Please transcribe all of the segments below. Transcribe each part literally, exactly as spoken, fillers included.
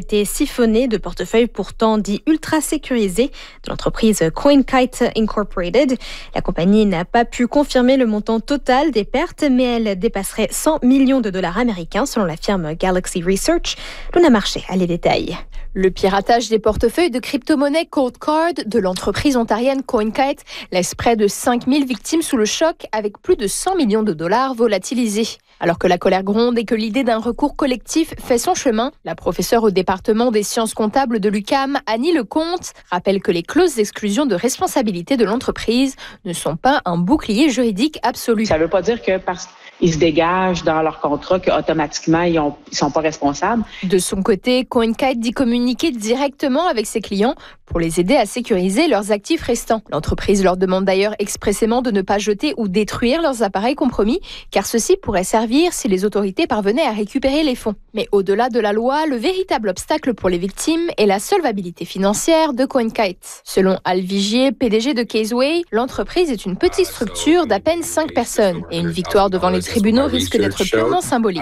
été siphonnés de portefeuilles pourtant dits ultra sécurisés de l'entreprise CoinKite Incorporated. La compagnie n'a pas pu confirmer le montant total des pertes, mais elle dépasserait cent millions de dollars américains selon la firme Galaxy Research. Luna Marché a les détails. Le piratage des portefeuilles de crypto-monnaies Cold Card de l'entreprise ontarienne CoinKite laisse près de cinq mille victimes sous le choc avec plus de cent millions de dollars volatilisés. Alors que la colère gronde et que l'idée d'un recours collectif fait son chemin, la professeure au département des sciences comptables de l'U Q A M, Annie Lecomte, rappelle que les clauses d'exclusion de responsabilité de l'entreprise ne sont pas un bouclier juridique absolu. Ça ne veut pas dire que parce qu'ils se dégagent dans leur contrat qu'automatiquement ils ne sont pas responsables. De son côté, CoinKite dit communiquer directement avec ses clients pour les aider à sécuriser leurs actifs restants. L'entreprise leur demande d'ailleurs expressément de ne pas jeter ou détruire leurs appareils compromis, car ceci pourrait servir si les autorités parvenaient à récupérer les fonds. Mais au-delà de la loi, le véritable obstacle pour les victimes est la solvabilité financière de CoinKite. Selon Al Vigier, P D G de Caseway, l'entreprise est une petite structure d'à peine cinq personnes et une victoire devant les tribunaux risque d'être purement symbolique.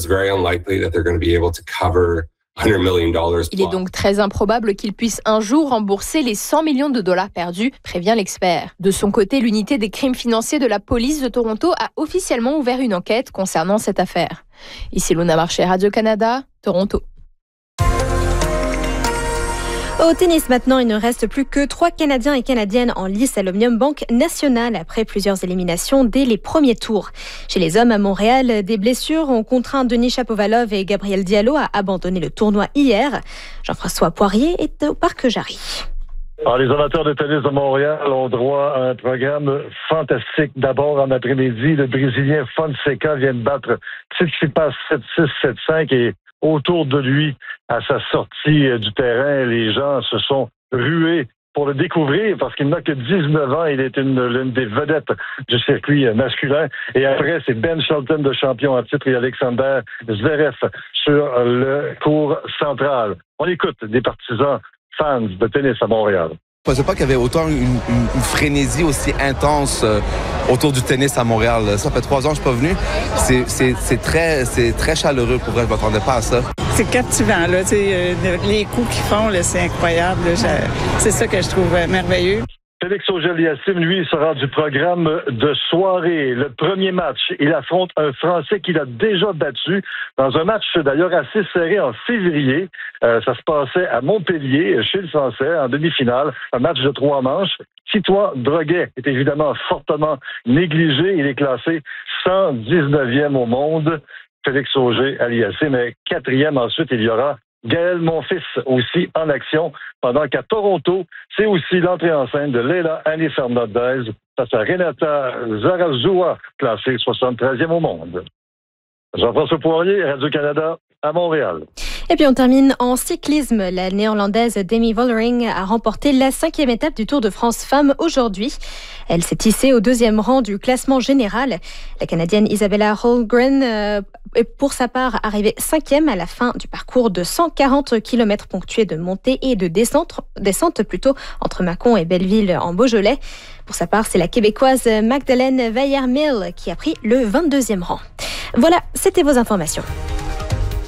Il est donc très improbable qu'il puisse un jour rembourser les cent millions de dollars perdus, prévient l'expert. De son côté, l'unité des crimes financiers de la police de Toronto a officiellement ouvert une enquête concernant cette affaire. Ici Luna Marché, Radio-Canada, Toronto. Au tennis maintenant, il ne reste plus que trois Canadiens et Canadiennes en lice à l'Omnium Bank National après plusieurs éliminations dès les premiers tours. Chez les hommes à Montréal, des blessures ont contraint Denis Shapovalov et Gabriel Diallo à abandonner le tournoi hier. Jean-François Poirier est au Parc Jarry. Alors, les amateurs de tennis de Montréal ont droit à un programme fantastique. D'abord, en après-midi, le Brésilien Fonseca vient de battre Tsitsipas sept six sept cinq et autour de lui, à sa sortie du terrain, les gens se sont rués pour le découvrir parce qu'il n'a que dix-neuf ans. Il est une, l'une des vedettes du circuit masculin. Et après, c'est Ben Shelton, de champion en titre, et Alexander Zverev sur le court central. On écoute des partisans fans de tennis à Montréal. Je ne pensais pas qu'il y avait autant une, une, une frénésie aussi intense euh, autour du tennis à Montréal. Ça fait trois ans que je ne suis pas venu. C'est, c'est, c'est, très, c'est très chaleureux, pour vrai. Je ne m'attendais pas à ça. C'est captivant, là. Euh, les coups qu'ils font, là, c'est incroyable. Là. C'est ça que je trouve merveilleux. Félix Auger-Aliassime, lui, sera du programme de soirée. Le premier match, il affronte un Français qu'il a déjà battu dans un match d'ailleurs assez serré en février. Euh, ça se passait à Montpellier, chez le Français, en demi-finale. Un match de trois manches. Titoine Droguet est évidemment fortement négligé. Il est classé cent dix-neuvième au monde. Félix Auger-Aliassime est quatrième. Ensuite, il y aura Gaël Monfils aussi en action, pendant qu'à Toronto, c'est aussi l'entrée en scène de Leila Annie Fernandez face à Renata Zarazua, classée soixante-treizième au monde. Jean-François Poirier, Radio-Canada, à Montréal. Et puis on termine en cyclisme. La néerlandaise Demi Vollering a remporté la cinquième étape du Tour de France Femmes aujourd'hui. Elle s'est hissée au deuxième rang du classement général. La Canadienne Isabella Holmgren euh, est pour sa part arrivée cinquième à la fin du parcours de cent quarante kilomètres ponctués de montée et de descente, descente plutôt entre Mâcon et Belleville en Beaujolais. Pour sa part, c'est la Québécoise Magdalene Veyer-Mill qui a pris le vingt-deuxième rang. Voilà, c'était vos informations.